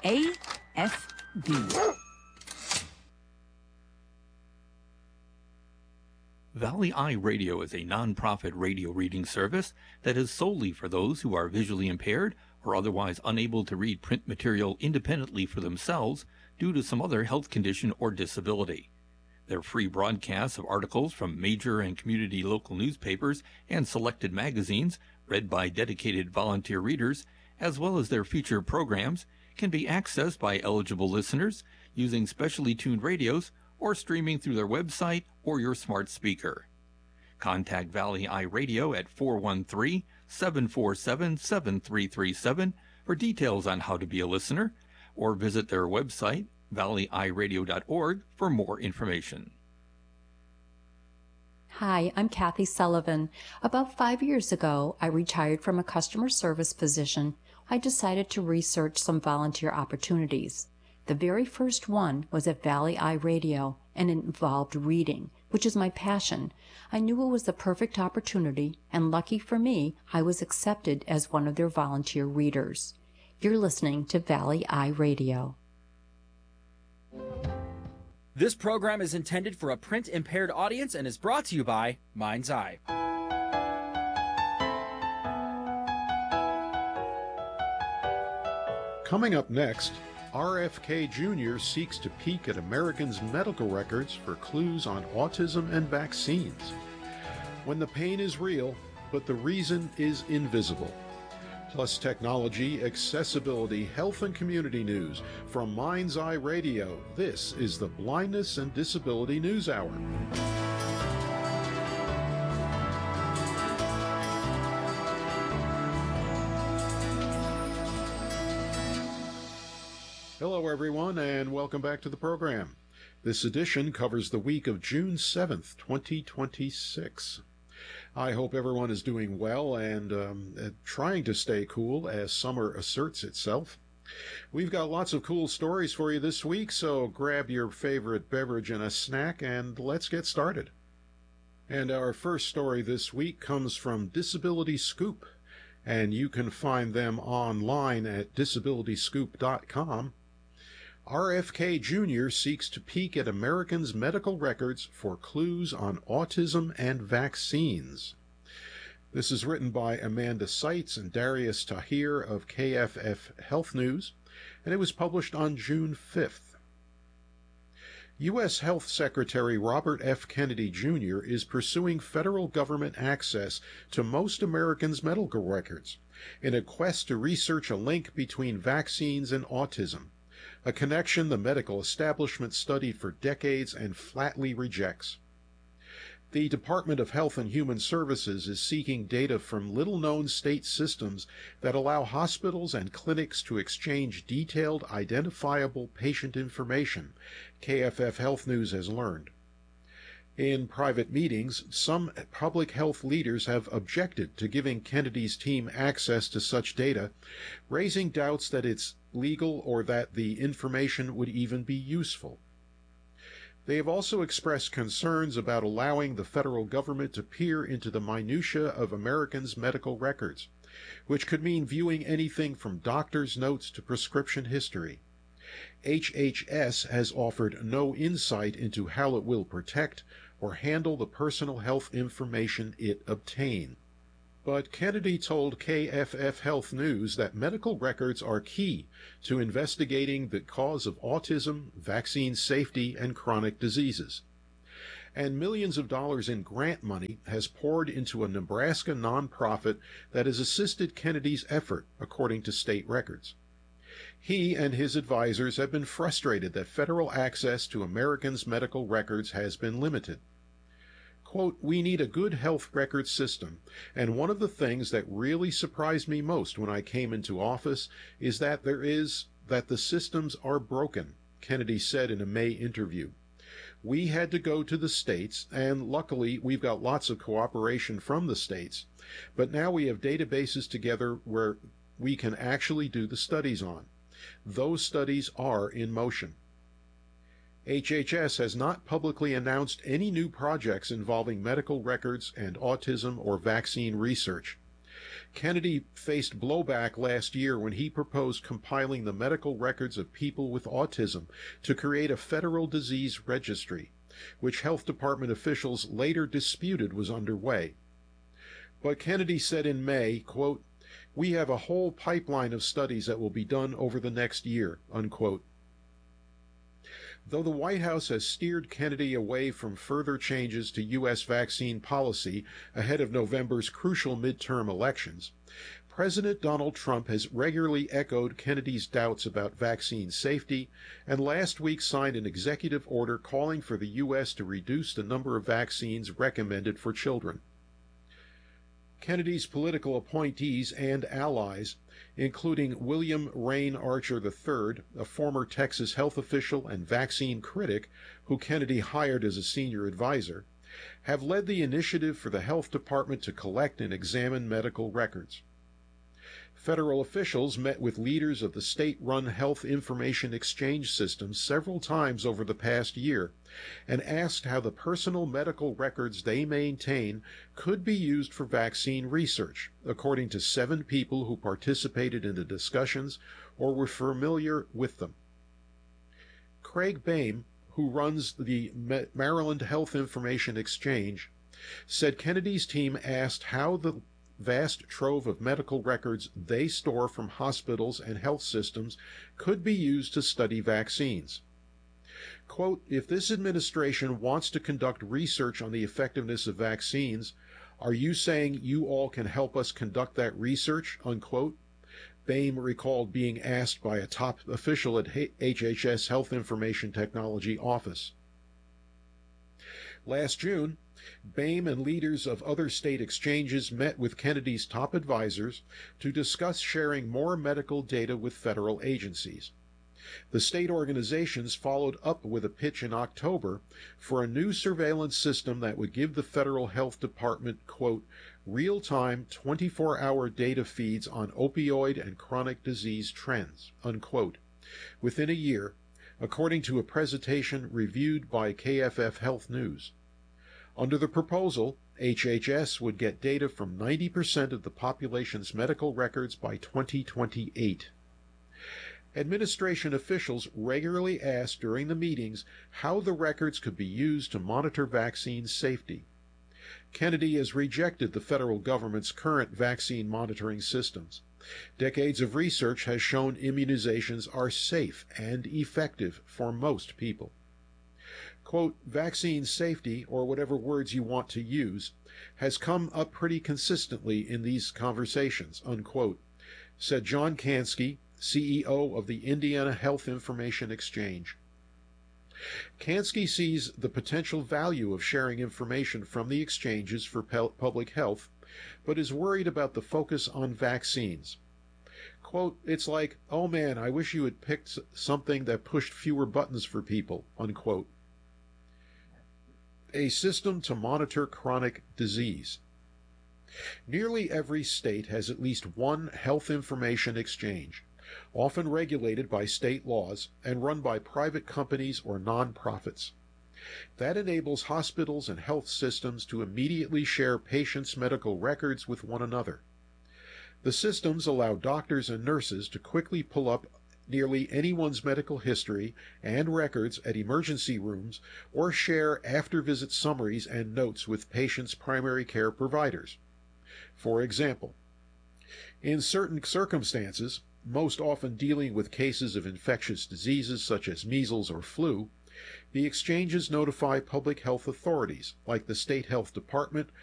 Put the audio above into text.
AFB. Valley Eye Radio is a nonprofit radio reading service that is solely for those who are visually impaired or otherwise unable to read print material independently for themselves due to some other health condition or disability. Their free broadcasts of articles from major and community local newspapers and selected magazines, read by dedicated volunteer readers, as well as their feature programs, can be accessed by eligible listeners using specially tuned radios or streaming through their website or your smart speaker. Contact Valley Eye Radio at 413-747-7337 for details on how to be a listener, or visit their website, valleyeyeradio.org, for more information. Hi, I'm Kathy Sullivan. About 5 years ago, I retired from a customer service position. I decided to research some volunteer opportunities. The very first one was at Valley Eye Radio, and it involved reading, which is my passion. I knew it was the perfect opportunity, and lucky for me, I was accepted as one of their volunteer readers. You're listening to Valley Eye Radio. This program is intended for a print-impaired audience and is brought to you by Mind's Eye. Coming up next, RFK Jr. seeks to peek at Americans' medical records for clues on autism and vaccines. When the pain is real, but the reason is invisible. Plus technology, accessibility, health and community news. From Mind's Eye Radio, this is the Blindness and Disability News Hour. Hello everyone, and welcome back to the program. This edition covers the week of June 7th, 2026. I hope everyone is doing well and trying to stay cool as summer asserts itself. We've got lots of cool stories for you this week, so grab your favorite beverage and a snack and let's get started. And our first story this week comes from Disability Scoop, and you can find them online at disabilityscoop.com. RFK Jr. seeks to peek at Americans' medical records for clues on autism and vaccines. This is written by Amanda Seitz and Darius Tahir of KFF Health News, and it was published on June 5th. U.S. Health Secretary Robert F. Kennedy Jr. is pursuing federal government access to most Americans' medical records in a quest to research a link between vaccines and autism, a connection the medical establishment studied for decades and flatly rejects. The Department of Health and Human Services is seeking data from little-known state systems that allow hospitals and clinics to exchange detailed, identifiable patient information, KFF Health News has learned. In private meetings, some public health leaders have objected to giving Kennedy's team access to such data, raising doubts that it's legal or that the information would even be useful. They have also expressed concerns about allowing the federal government to peer into the minutiae of Americans' medical records, which could mean viewing anything from doctor's notes to prescription history. HHS has offered no insight into how it will protect or handle the personal health information it obtains. But Kennedy told KFF Health News that medical records are key to investigating the cause of autism, vaccine safety, and chronic diseases. And millions of dollars in grant money has poured into a Nebraska nonprofit that has assisted Kennedy's effort, according to state records. He and his advisors have been frustrated that federal access to Americans' medical records has been limited. Quote, "We need a good health record system, and one of the things that really surprised me most when I came into office is that the systems are broken," Kennedy said in a May interview. "We had to go to the states, and luckily we've got lots of cooperation from the states, but now we have databases together where we can actually do the studies on. Those studies are in motion." HHS has not publicly announced any new projects involving medical records and autism or vaccine research. Kennedy faced blowback last year when he proposed compiling the medical records of people with autism to create a federal disease registry, which health department officials later disputed was underway. But Kennedy said in May, quote, "We have a whole pipeline of studies that will be done over the next year," unquote. Though the White House has steered Kennedy away from further changes to U.S. vaccine policy ahead of November's crucial midterm elections, President Donald Trump has regularly echoed Kennedy's doubts about vaccine safety and last week signed an executive order calling for the U.S. to reduce the number of vaccines recommended for children. Kennedy's political appointees and allies, including William Rain Archer III, a former Texas health official and vaccine critic who Kennedy hired as a senior advisor, have led the initiative for the health department to collect and examine medical records. Federal officials met with leaders of the state-run health information exchange system several times over the past year and asked how the personal medical records they maintain could be used for vaccine research, according to 7 people who participated in the discussions or were familiar with them. Craig Boehm, who runs the Maryland Health Information Exchange, said Kennedy's team asked how the vast trove of medical records they store from hospitals and health systems could be used to study vaccines. Quote, "If this administration wants to conduct research on the effectiveness of vaccines, are you saying you all can help us conduct that research?" Unquote. Boehm recalled being asked by a top official at HHS Health Information Technology Office. Last June, Boehm and leaders of other state exchanges met with Kennedy's top advisors to discuss sharing more medical data with federal agencies. The state organizations followed up with a pitch in October for a new surveillance system that would give the federal health department, quote, "real-time 24-hour data feeds on opioid and chronic disease trends," unquote, within a year, according to a presentation reviewed by KFF Health News. Under the proposal, HHS would get data from 90% of the population's medical records by 2028. Administration officials regularly asked during the meetings how the records could be used to monitor vaccine safety. Kennedy has rejected the federal government's current vaccine monitoring systems. Decades of research has shown immunizations are safe and effective for most people. Quote, "Vaccine safety, or whatever words you want to use, has come up pretty consistently in these conversations," unquote, said John Kansky, CEO of the Indiana Health Information Exchange. Kansky sees the potential value of sharing information from the exchanges for public health, but is worried about the focus on vaccines. Quote, "It's like, oh man, I wish you had picked something that pushed fewer buttons for people," unquote. A system to monitor chronic disease. Nearly every state has at least one health information exchange, often regulated by state laws and run by private companies or nonprofits. That enables hospitals and health systems to immediately share patients' medical records with one another. The systems allow doctors and nurses to quickly pull up nearly anyone's medical history and records at emergency rooms or share after-visit summaries and notes with patients' primary care providers. For example, in certain circumstances, most often dealing with cases of infectious diseases such as measles or flu, the exchanges notify public health authorities, like the state health department